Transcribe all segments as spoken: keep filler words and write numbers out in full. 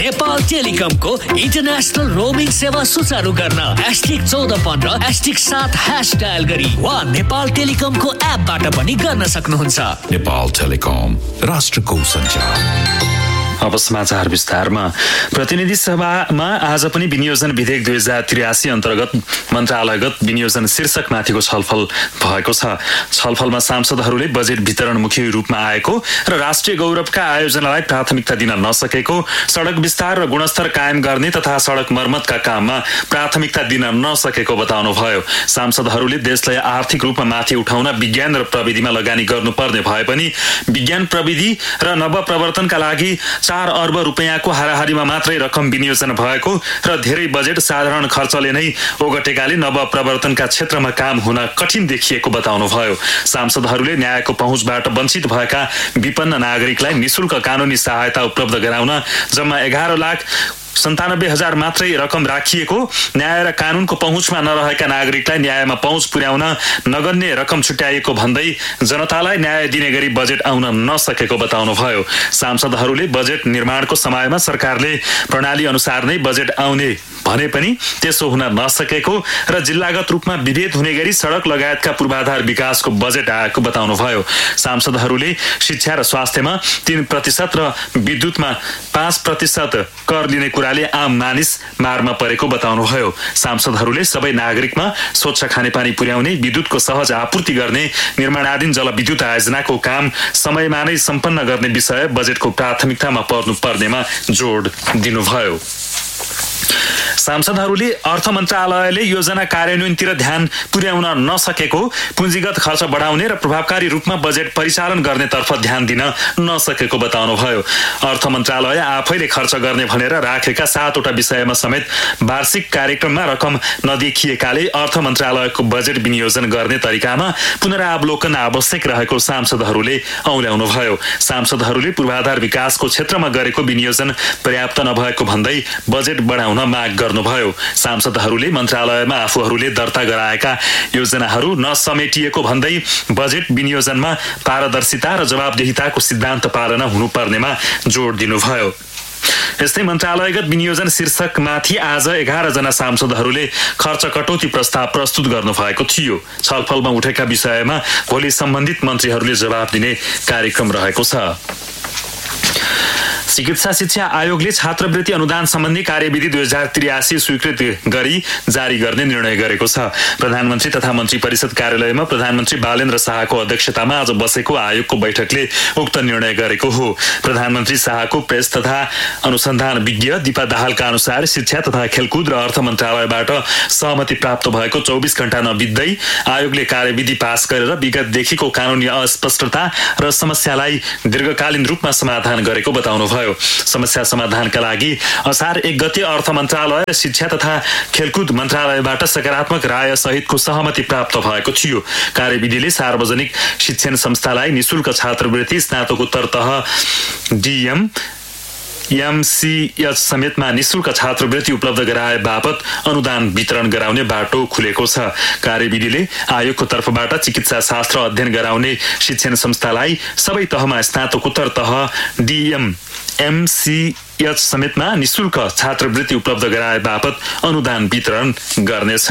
Nepal टेलिकमको international roaming सेवा सुचारू गर्न एस्टिक चौध पन्ध्र एस्टिक सात ह्यास डायल गरी वा नेपाल टेलिकमको एपबाट पनि गर्न सक्नुहुन्छ। नेपाल टेलिकम, राष्ट्रको सञ्चार। अब समाचार विस्तारमा। प्रतिनिधि सभामा आज पनि विनियोजन विधेयक दुई हजार त्रियासी अन्तर्गत मन्त्रालयगत विनियोजन शीर्षकमाथिको छलफल भएको छ। छलफलमा सांसदहरूले बजेट वितरणमुखी रूपमा आएको र राष्ट्रिय गौरवका आयोजनालाई प्राथमिकता दिन नसकेको, सडक विस्तार र गुणस्तर कायम गर्ने तथा सडक मर्मतका काममा प्राथमिकता दिन नसकेको बताउनुभयो। सांसदहरूले देशलाई आर्थिक रूपमा माथि उठाउन विज्ञान र प्रविधिमा लगानी गर्नुपर्ने भए पनि विज्ञान प्रविधि र नवप्रवर्तनका लागि चार अर्ब रुपियाँको हाराहारीमा मात्रै रकम विनियोजन भएको र धेरै बजेट साधारण खर्चले नै ओगटेकाले नवप्रवर्तनका क्षेत्रमा काम हुन कठिन देखिएको बताउनुभयो। सांसदहरूले न्यायको पहुँचबाट वञ्चित भएका विपन्न नागरिकलाई निशुल्क कानुनी सहायता उपलब्ध गराउन जम्मा एघार लाख सन्तानब्बे हजार मात्रै रकम राखिएको, न्याय र कानुनको पहुँचमा नरहेका नागरिकलाई न्यायमा पहुँच पुर्याउन नगन्य रकम छुट्याइएको भन्दै जनतालाई न्याय दिने गरी बजेट आउन नसकेको बताउनुभयो। सांसदहरूले बजेट निर्माणको समयमा सरकारले प्रणाली अनुसार नै बजेट आउने भने पनि त्यसो हुन नसकेको र जिल्लागत रूपमा विभेद हुने गरी सडक लगायतका पूर्वाधार विकासको बजेट आएको बताउनुभयो। सांसदहरूले शिक्षा र स्वास्थ्यमा तीन प्रतिशत र विद्युतमा पाँच प्रतिशत कर लिने कुराले आम मानिस मारमा परेको बताउनुभयो। सांसदहरूले सबै नागरिकमा स्वच्छ खानेपानी पुर्याउने, विद्युतको सहज आपूर्ति गर्ने, निर्माणाधीन जलविद्युत आयोजनाको काम समयमा नै सम्पन्न गर्ने विषय बजेटको प्राथमिकतामा पर्नुपर्नेमा जोड दिनुभयो। सांसदहरूले अर्थ मन्त्रालयले योजना कार्यान्वयनतिर ध्यान पुर्याउन नसकेको, पुँजीगत खर्च बढाउने र प्रभावकारी रूपमा बजेट परिचालन गर्नेतर्फ ध्यान दिन नसकेको बताउनुभयो। अर्थ मन्त्रालय आफैले खर्च गर्ने भनेर राखेका सातवटा विषयमा समेत वार्षिक कार्यक्रममा रकम नदेखिएकाले अर्थ मन्त्रालयको बजेट विनियोजन गर्ने तरिकामा पुनरावलोकन आवश्यक रहेको सांसदहरूले औल्याउनुभयो। सांसदहरूले पूर्वाधार विकासको क्षेत्रमा गरेको विनियोजन पर्याप्त नभएको भन्दै बजेट बढाउन माग गर्नुभयो। सांसदहरूले मन्त्रालयमा आफूहरूले दर्ता गराएका योजनाहरू नसमेटिएको भन्दै बजेट विनियोजनमा पारदर्शिता र जवाबदेहिताको सिद्धान्त पालना हुनुपर्नेमा जोड दिनुभयो। यस्तै मन्त्रालयगत विनियोजन शीर्षकमाथि आज एघार जना सांसदहरूले खर्च कटौती प्रस्ताव प्रस्तुत गर्नुभएको थियो। छलफलमा उठेका विषयमा भोलि सम्बन्धित मन्त्रीहरूले जवाब दिने कार्यक्रम रहेको छ। चिकित्सा शिक्षा आयोगले छात्रवृत्ति अनुदान सम्बन्धी कार्यविधि दुई हजार त्रियासी स्वीकृत गरी जारी गर्ने निर्णय गरेको छ। प्रधानमन्त्री तथा मन्त्री परिषद कार्यालयमा प्रधानमन्त्री बालेन्द्र शाहको अध्यक्षतामा आज बसेको आयोगको बैठकले उक्त निर्णय गरेको हो। प्रधानमन्त्री शाहको प्रेस तथा अनुसन्धान विज्ञ दीपा दाहालका अनुसार शिक्षा तथा खेलकुद र अर्थ मन्त्रालयबाट सहमति प्राप्त भएको चौबिस घण्टा नबित्दै आयोगले कार्यविधि पास गरेर विगतदेखिको कानुनी अस्पष्टता र समस्यालाई दीर्घकालीन रूपमा समाधान गरेको बताउनुभयो। समस्या समाधानका लागि असार एक गते अर्थ मन्त्रालय र शिक्षा तथा खेलकुद मन्त्रालयबाट सकारात्मक राय सहितको सहमति प्राप्त भएको थियो। कार्यविधिले सार्वजनिक शिक्षण संस्थालाई निशुल्क छात्रवृत्ति, स्नातकोत्तर तह डीएम एमसीएच समेतमा निशुल्क छात्रवृत्ति उपलब्ध गराए बापत अनुदान वितरण गराउने बाटो खुलेको छ। कार्यविधिले आयोगको तर्फबाट चिकित्सा शास्त्र अध्ययन गराउने शिक्षण संस्थालाई सबै तहमा स्नातकोत्तर तह डीएम एमसीएच समेतमा निशुल्क छात्रवृत्ति उपलब्ध गराए बापत अनुदान वितरण गर्नेछ।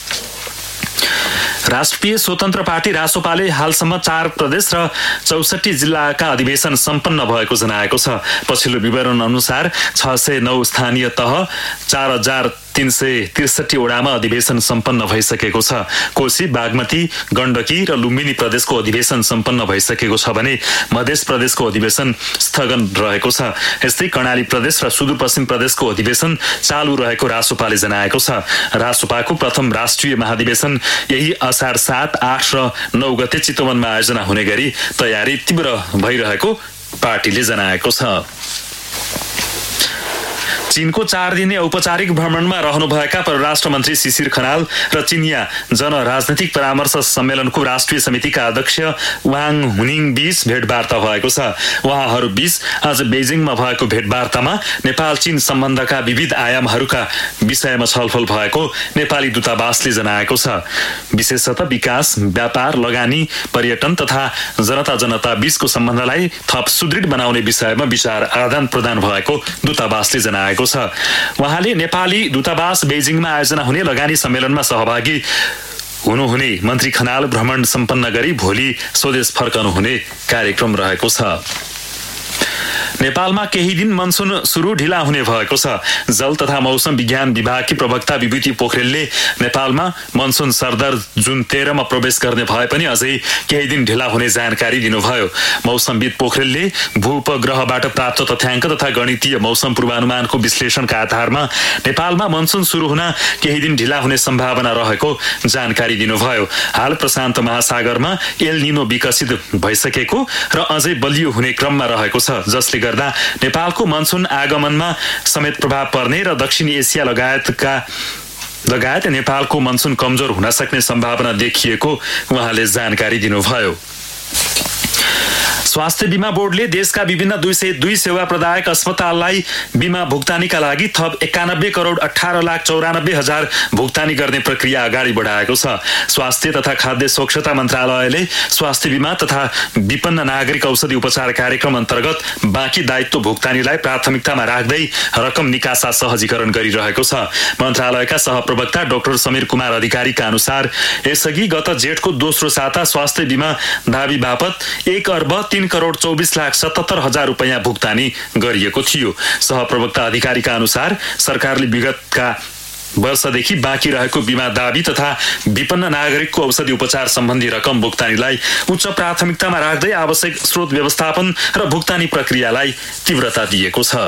राष्ट्रिय स्वतन्त्र पार्टी रासोपाले हालसम्म चार प्रदेश र चौसठी जिल्लाका अधिवेशन सम्पन्न भएको जनाएको छ। पछिल्लो विवरण अनुसार छ सय नौ स्थानीय तह, चार हजार तीन सय त्रिसठी वडामा अधिवेशन सम्पन्न भइसकेको छ। कोशी, बागमती, गण्डकी र लुम्बिनी प्रदेशको अधिवेशन सम्पन्न भइसकेको छ भने मध्य प्रदेशको अधिवेशन स्थगन रहेको छ। यस्तै कर्णाली प्रदेश र सुदूरपश्चिम प्रदेशको अधिवेशन चालू रहेको रासोपाले जनाएको छ। रासोपाको प्रथम राष्ट्रिय महाधिवेशन यही असार सात, आठ र नौ गते चितवनमा आयोजना हुने गरी तयारी तीव्र भइरहेको पार्टीले जनाएको छ। चीनको चार दिने औपचारिक भ्रमणमा रहनुभएका परराष्ट्र मन्त्री शिशिर खनाल र चिनिया जन राजनैतिक परामर्श सम्मेलनको राष्ट्रिय समितिका अध्यक्ष वाङ हुनिङ बीच भेटवार्ता भएको छ। उहाँहरू बीच आज बेजिङमा भएको भेटवार्तामा नेपाल चीन सम्बन्धका विविध आयामहरूका विषयमा छलफल भएको नेपाली दूतावासले जनाएको छ। विशेषतः विकास, व्यापार, लगानी, पर्यटन तथा जनता जनता बीचको सम्बन्धलाई थप सुदृढ बनाउने विषयमा विचार आदान प्रदान भएको दूतावासले जनाएको छ। उहाँले नेपाली दूतावास बेजिङमा आयोजना हुने लगानी सम्मेलनमा सहभागी हुनुहुने मन्त्री खनाल भ्रमण सम्पन्न गरी भोलि स्वदेश फर्कनुहुने कार्यक्रम रहेको छ। नेपालमा केही दिन मनसुन सुरु ढिला हुने भएको छ। जल तथा मौसम विज्ञान विभागकी प्रवक्ता विभूति पोखरेलले नेपालमा मनसुन सरदर जुन तेह्रमा प्रवेश गर्ने भए पनि अझै केही दिन ढिला हुने जानकारी दिनुभयो। मौसमविद पोखरेलले भूउपग्रहबाट प्राप्त तथ्याङ्क तथा गणितीय मौसम पूर्वानुमानको विश्लेषणका आधारमा नेपालमा मनसुन सुरु हुन केही दिन ढिला हुने सम्भावना रहेको जानकारी दिनुभयो। हाल प्रशान्त महासागरमा एल निनो विकसित भइसकेको र अझै बलियो हुने क्रममा रहेको छ, जसले गर्दा नेपालको मनसुन आगमनमा समेत प्रभाव पर्ने र दक्षिणी एसिया लगायतका लगायत नेपालको मनसुन कमजोर हुन सक्ने सम्भावना देखिएको उहाँले जानकारी दिनुभयो। स्वास्थ्य बीमा बोर्डले देशका विभिन्न दुई सय दुई सेवा प्रदायक अस्पताललाई बीमा भुक्तानीका लागि थप एकानब्बे करोड अठार लाख चौरानब्बे हजार भुक्तानी गर्ने प्रक्रिया अगाडि बढाएको छ। स्वास्थ्य तथा खाद्य स्वच्छता मन्त्रालयले स्वास्थ्य बीमा तथा विपन्न नागरिक औषधि उपचार कार्यक्रम अन्तर्गत बाँकी दायित्व भुक्तानीलाई प्राथमिकतामा राख्दै रकम निकासा सहजीकरण गरिरहेको छ। मन्त्रालयका सहप्रवक्ता डाक्टर समीर कुमार अधिकारीका अनुसार यसअघि गत जेठको दोस्रो साता स्वास्थ्य बीमा दावी बापत एक अर्ब तीन करोड चौबिस लाख सतहत्तर हजार रुपियाँ भुक्तानी गरिएको थियो। सहप्रवक्ता अधिकारीका अनुसार सरकारले विगतका वर्षदेखि बाँकी रहेको बीमा दावी तथा विपन्न नागरिकको औषधि उपचार सम्बन्धी रकम भुक्तानीलाई उच्च प्राथमिकतामा राख्दै आवश्यक स्रोत व्यवस्थापन र भुक्तानी प्रक्रियालाई तीव्रता दिएको छ।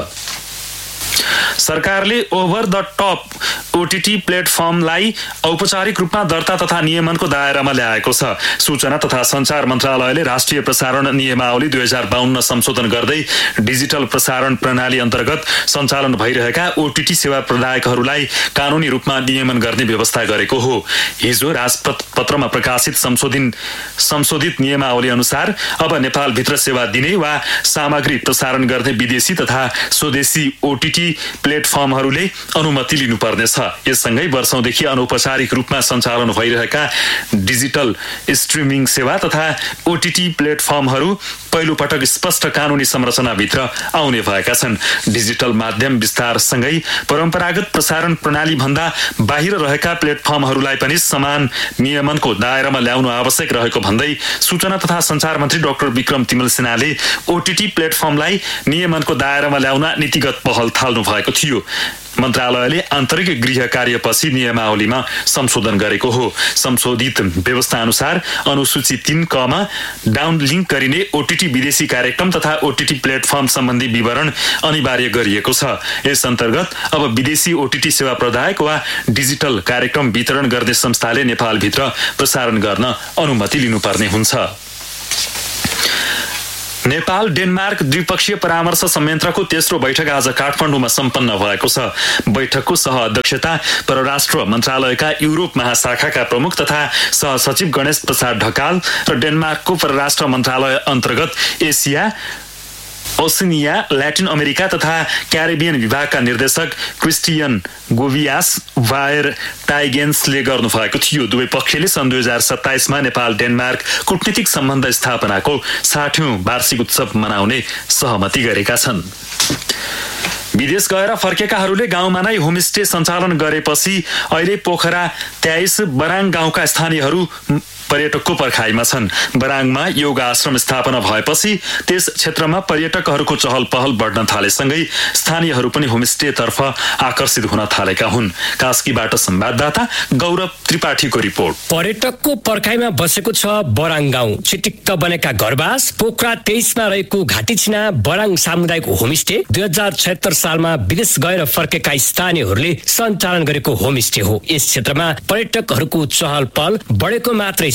सरकारले ओभर द टप ओटीटी प्लेटफर्मलाई औपचारिक रूपमा दर्ता तथा नियमनको दायरामा ल्याएको छ। सूचना तथा सञ्चार मन्त्रालयले राष्ट्रिय प्रसारण नियमावली दुई हजार बाहन्न संशोधन गर्दै डिजिटल प्रसारण प्रणाली अन्तर्गत सञ्चालन भइरहेका ओटीटी सेवा प्रदायकहरूलाई कानूनी रूपमा नियमन गर्ने व्यवस्था गरेको हो। हिजो राजपत्रमा प्रकाशित संशोधित संशोधित नियमावली अनुसार अब नेपालभित्र सेवा दिने वा सामग्री प्रसारण गर्ने विदेशी तथा स्वदेशी ओटीटी प्लेटफर्महरूले अनुमति लिनुपर्नेछ। यससँगै वर्षौंदेखि अनौपचारिक रूपमा सञ्चालन भइरहेका डिजिटल स्ट्रिमिङ सेवा तथा ओटीटी प्लेटफर्महरू पहिलो पटक स्पष्ट कानूनी संरचनाभित्र आउने भएका छन्। डिजिटल माध्यम विस्तारसँगै परम्परागत प्रसारण प्रणाली भन्दा बाहिर रहेका प्लेटफर्महरूलाई पनि समान नियमनको दायरामा ल्याउनु आवश्यक रहेको भन्दै सूचना तथा सञ्चार मन्त्री डाक्टर विक्रम तिमल सिन्हाले ओटीटी प्लेटफर्मलाई नियमनको दायरामा ल्याउन नीतिगत पहल थाल्नु भएको थियो। मन्त्रालयले आन्तरिक गृह कार्यपछि नियमावलीमा संशोधन गरेको हो। संशोधित व्यवस्था अनुसार अनुसूची तीन क मा डाउनलिङ्क गरिने ओटीटी विदेशी कार्यक्रम तथा ओटीटी प्लेटफर्म सम्बन्धी विवरण अनिवार्य गरिएको छ। यस अन्तर्गत अब विदेशी ओटीटी सेवा प्रदायक वा डिजिटल कार्यक्रम वितरण गर्ने संस्थाले नेपालभित्र प्रसारण गर्न अनुमति लिनुपर्ने हुन्छ। नेपाल डेनमार्क द्विपक्षीय परामर्श संयन्त्रको तेस्रो बैठक आज काठमाडौँमा सम्पन्न भएको छ। बैठकको सह अध्यक्षता परराष्ट्र मन्त्रालयका युरोप महाशाखाका प्रमुख तथा सहसचिव गणेश प्रसाद ढकाल र डेनमार्कको परराष्ट्र मन्त्रालय अन्तर्गत एसिया, ओसिनिया, ल्याटिन अमेरिका तथा क्यारिबियन विभागका निर्देशक क्रिस्टियन गोभियास वायर टाइगेन्सले गर्नुभएको थियो। दुवै पक्षले सन् दुई हजार सत्ताइसमा नेपाल डेनमार्क कूटनीतिक सम्बन्ध स्थापनाको साठौं वार्षिक उत्सव मनाउने सहमति गरेका छन्। विदेश गएर फर्केकाहरूले गाउँमा नै होमस्टे सञ्चालन गरेपछि अहिले पोखरा तेइस बराङ गाउँका स्थानीयहरू पर्यटकको पर्खाइमा छन्। बराङमा योग आश्रम स्थापना भएपछि त्यस क्षेत्रमा पर्यटकहरूको चहल पहल बढ्न थालेसँगै स्थानीयहरू पनि होमस्टेतर्फ आकर्षित हुन थालेका हुन्। कास्कीबाट संवाददाता गौरव त्रिपाठीको रिपोर्ट। पर्यटकको पर्खाइमा बसेको छ बराङ गाउँ। चिटिक्क बनेका घरबास पोखरा तेइसमा रहेको घाटीछिना बराङ सामुदायिक होमस्टे दुई हजार छयत्तर सालमा विदेश गएर फर्केका स्थानीयहरूले सञ्चालन गरेको होमस्टे हो। यस क्षेत्रमा पर्यटकहरूको चहल पहल बढेको मात्रै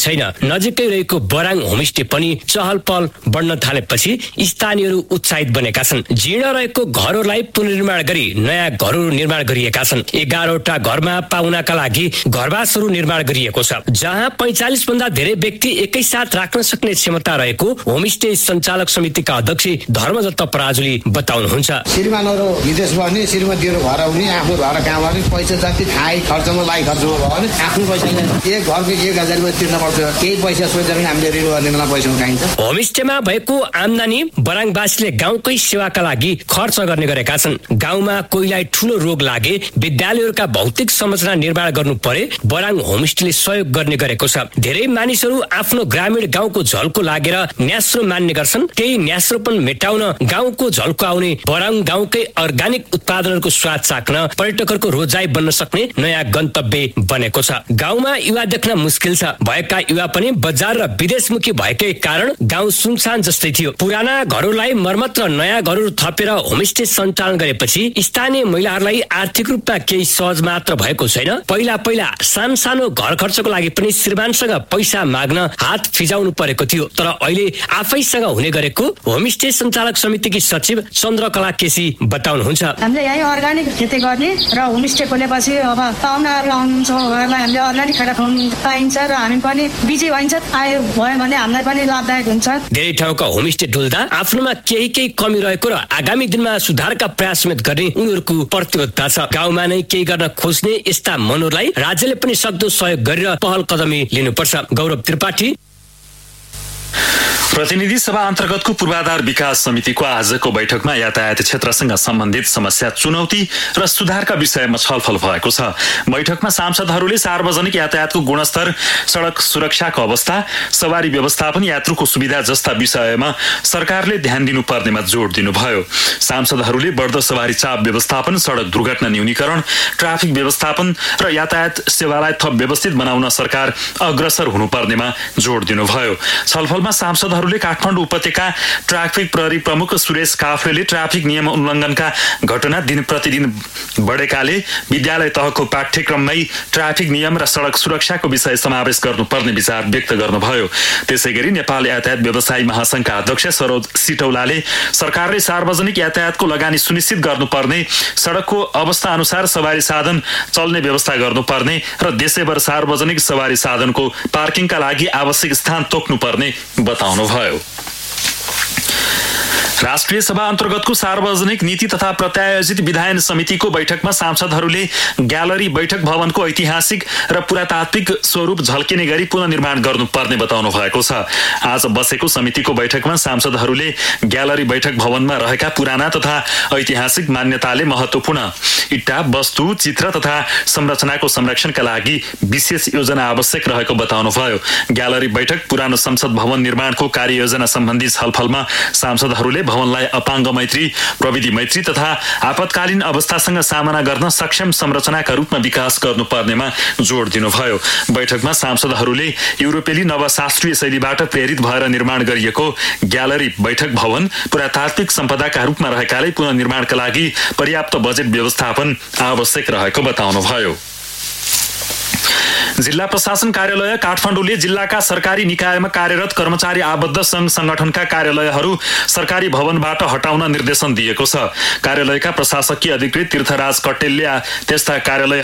छैन। नजिकै रहेको बराङ होमस्टे पनि चहल पहल बढ्न थालेपछि स्थानीयहरू उत्साहित बनेका छन्। जीर्ण रहेको घरहरूलाई पुनर्निर्माण गरी नयाँ घरहरू निर्माण गरिएका छन्। एघारवटा घरमा पाउनका लागि घरवासहरू निर्माण गरिएको छ, जहाँ पैंचालिस भन्दा धेरै व्यक्ति एकैसाथ राख्न सक्ने क्षमता रहेको होमस्टे सञ्चालक समितिका अध्यक्ष धर्मदत्त पराजुली बताउनुहुन्छ। श्रीमानहरू विदेश बस्ने, श्रीमतीहरू घर आउने, आफ्नो घर काम गर्ने, पैसा जति खाइ खर्चमा लाइ खर्च भयो भने आफ्नो पैसाले एक घरको एक हजारमा तिर्न पर्छ। केही पैसा सोचेर हामीले ऋण गर्ने बेला पैसा उठाइन्छ। होमस्टेमा भएको आम्दानी बराङवासीले गाउँकै सेवाका लागि खर्च गर्ने गरेका छन्। गाउँमा कोहीलाई ठूलो रोग लागे विद्यालयहरूका भौतिक संरचना निर्माण गर्नु परे बराङ होमस्टेले सहयोग गर्ने गरेको छ। धेरै मानिसहरू आफ्नो ग्रामीण गाउँको झल्को लागेर न्यास्रो मान्ने गर्छन्। त्यही न्यास्रोपन मेटाउन गाउँको झल्को आउने बराङ गाउँकै अर्ग्यानिक उत्पादनहरूको स्वाद चाख्न पर्यटकहरूको रोजाइ बन्न सक्ने नयाँ गन्तव्य बनेको छ। गाउँमा युवा देख्न मुस्किल छ। भएका युवा पनि बजार र विदेशमुखी भएकै कारण गाउँ सुनसान जस्तै थियो। पुराना घरहरूलाई मर्मत र नयाँ घरहरू थपेर होमस्टे सञ्चालन गरेपछि स्थानीय महिलाहरूलाई आर्थिक रूपमा केही सहज मात्र भएको छैन। पहिला पहिला सानसानो घर खर्चको लागि पनि श्रीमानसँग पैसा माग्न हात फिजाउनु परेको थियो। तर अहिले आफैसँग हुने गरेको होमस्टे सञ्चालक समितिकी सचिव चन्द्रकला केसी बताउनुहुन्छ। हामीले यही अर्ग्यानिक खेती गर्ने र होमस्टे खोलेपछि अब पाहुनाहरू आउनुहुन्छ, उहाँहरूलाई हामीले अर्ग्यानिक खाना खुवाउनु पाइन्छ र हामी पनि बिजी भइन्छ। आयो भयो भने हामीलाई पनि लाभदायक हुन्छ। धेरै ठाउँका होमस्टे डुल्दा आफ्नोमा केही केही कमी रहेको र आगामी दिनमा सुधारका प्रयास समेत गर्ने उनीहरूको प्रतिबद्धता छ। गाउँमा नै केही गर्न खोज्ने यस्ता मनहरूलाई राज्यले पनि सक्दो सहयोग गरेर पहल कदमी लिनुपर्छ। गौरव त्रिपाठी, प्रतिनिधि सभा अन्तर्गतको पूर्वाधार विकास समितिको आजको बैठकमा यातायात क्षेत्रसँग सम्बन्धित समस्या, चुनौती र सुधारका विषयमा छलफल भएको छ। बैठकमा सांसदहरूले सार्वजनिक यातायातको गुणस्तर, सडक सुरक्षाको अवस्था, सवारी व्यवस्थापन, यात्रुको सुविधा जस्ता विषयमा सरकारले ध्यान दिनुपर्नेमा जोड दिनुभयो। सांसदहरूले बढ्दो सवारी चाप व्यवस्थापन, सडक दुर्घटना न्यूनीकरण, ट्राफिक व्यवस्थापन र यातायात सेवालाई थप व्यवस्थित बनाउन सरकार अग्रसर हुनुपर्नेमा जोड दिनुभयो। छलफलमा सांसदहरूले काठमाडौँ उपत्यका ट्राफिक प्रहरी प्रमुख सुरेश काफ्रेले ट्राफिक नियम उल्लङ्घनका घटना दिन प्रतिदिन बढेकाले विद्यालय तहको पाठ्यक्रममै ट्राफिक नियम र सडक सुरक्षाको विषय समावेश गर्नुपर्ने विचार व्यक्त गर्नुभयो। त्यसैगरी नेपाल यातायात व्यवसायी महासंघका अध्यक्ष सरोज सिटौलाले सरकारले सार्वजनिक यातायातको लगानी सुनिश्चित गर्नुपर्ने, सडकको अवस्था अनुसार सवारी साधन चल्ने व्यवस्था गर्नुपर्ने र देशैभर सार्वजनिक सवारी साधनको पार्किङका लागि आवश्यक स्थान तोक्नुपर्ने बताउनु भयो। राष्ट्रिय सभा अन्तर्गतको सार्वजनिक नीति तथा प्रत्यायोजित विधायन समितिको बैठकमा सांसदहरूले ग्यालरी बैठक भवनको ऐतिहासिक र पुरातात्विक स्वरूप झल्किने गरी पुनर्निर्माण गर्नुपर्ने बताउनु भएको छ। आज बसेको समितिको बैठकमा सांसदहरूले ग्यालरी बैठक भवनमा रहेका पुराना तथा ऐतिहासिक मान्यताले महत्त्वपूर्ण इट्टा, वस्तु, चित्र तथा संरचनाको संरक्षणका लागि विशेष योजना आवश्यक रहेको बताउनुभयो। ग्यालरी बैठक पुरानो संसद भवन निर्माणको कार्ययोजना सम्बन्धी छलफलमा सांसदहरूले भवनलाई अपाङ्ग मैत्री, प्रविधि मैत्री तथा आपतकालीन अवस्थासँग सामना गर्न सक्षम संरचनाका रूपमा विकास गर्नुपर्नेमा जोड दिनुभयो। बैठकमा सांसदहरूले युरोपेली नवशास्त्रीय शैलीबाट प्रेरित भएर निर्माण गरिएको ग्यालरी बैठक भवन पुरातात्विक सम्पदाका रूपमा रहेकाले पुनर्निर्माणका लागि पर्याप्त बजेट व्यवस्थापन आवश्यक रहेको बताउनुभयो। जिल्ला प्रशासन कार्यालय काठमाडौँले जिल्लाका सरकारी निकायमा कार्यरत कर्मचारी आबद्ध संघ संगठनका कार्यालयहरू सरकारी भवनबाट हटाउन निर्देशन दिएको छ। कार्यालयका प्रशासकीय अधिकृत तीर्थराज कट्टेलले त्यस्ता कार्यालय